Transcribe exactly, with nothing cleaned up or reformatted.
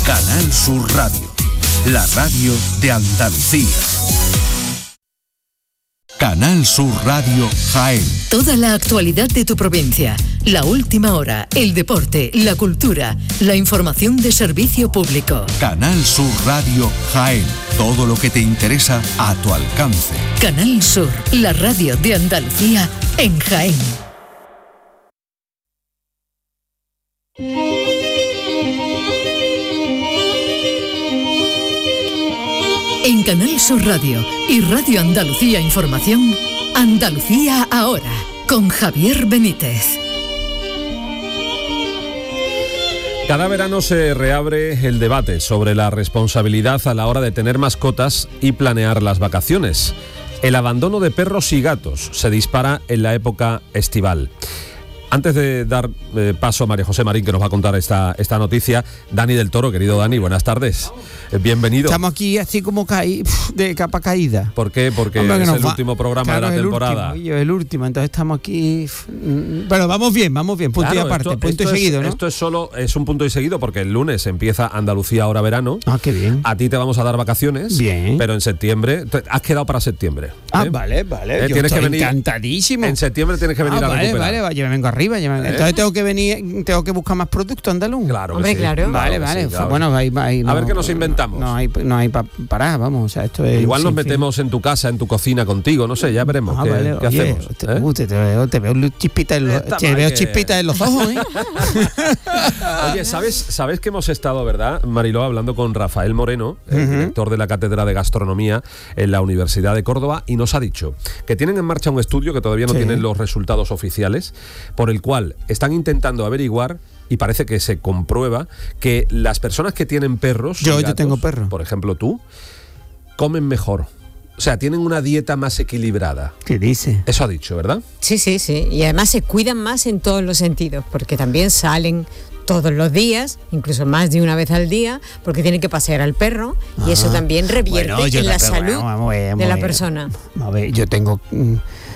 Canal Sur Radio, la radio de Andalucía. Canal Sur Radio Jaén. Toda la actualidad de tu provincia, la última hora, el deporte, la cultura, la información de servicio público. Canal Sur Radio Jaén. Todo lo que te interesa a tu alcance. Canal Sur, la radio de Andalucía en Jaén. En Canal Sur Radio y Radio Andalucía Información, Andalucía Ahora, con Javier Benítez. Cada verano se reabre el debate sobre la responsabilidad a la hora de tener mascotas y planear las vacaciones. El abandono de perros y gatos se dispara en la época estival. Antes de dar eh, paso a María José Marín, que nos va a contar esta, esta noticia, Dani del Toro, querido Dani, buenas tardes. Eh, bienvenido. Estamos aquí así como caí, de capa caída. ¿Por qué? Porque Hombre, es el va, último programa claro, de la el temporada. Último, el último, entonces estamos aquí... Bueno, vamos bien, vamos bien, punto claro, y aparte, esto, punto esto y seguido, es, ¿no? Esto es solo, es un punto y seguido, porque el lunes empieza Andalucía Ahora Verano. Ah, qué bien. A ti te vamos a dar vacaciones. Bien. Pero en septiembre, te, has quedado para septiembre. Ah, ¿eh? vale, vale. ¿Eh? Yo Tienes estoy que venir, encantadísimo. En septiembre tienes que venir ah, a vale, recuperar. Vale, vale, yo me vengo arriba. Yo me... ¿Eh? Entonces tengo que venir, tengo que buscar más producto andaluz. Claro, hombre, que sí. claro. Vale, claro vale. sí, claro. Bueno, ahí, ahí no, a ver qué nos inventamos. No hay, no hay para parar, vamos. O sea, esto es Igual nos sin fin. metemos en tu casa, en tu cocina contigo, no sé, ya veremos Ah, qué, vale, qué oye, hacemos. Te, ¿eh? uh, te, te veo, te veo chispitas en los, te veo que... chispitas en los ojos, ¿eh? Oye, ¿sabes, ¿sabes que hemos estado, verdad, Mariló, hablando con Rafael Moreno, el uh-huh. director de la Cátedra de Gastronomía en la Universidad de Córdoba, y nos ha dicho que tienen en marcha un estudio que todavía no sí. tienen los resultados oficiales, por el cual están intentando averiguar, y parece que se comprueba, que las personas que tienen perros... Yo, gatos, yo tengo perros. Por ejemplo, tú, comen mejor. O sea, tienen una dieta más equilibrada. ¿Qué dice? Eso ha dicho, ¿verdad? Sí, sí, sí. Y además se cuidan más en todos los sentidos, porque también salen todos los días, incluso más de una vez al día, porque tienen que pasear al perro, y eso también revierte bueno, en la salud vamos, vamos, vamos, de la persona. A ver, yo tengo...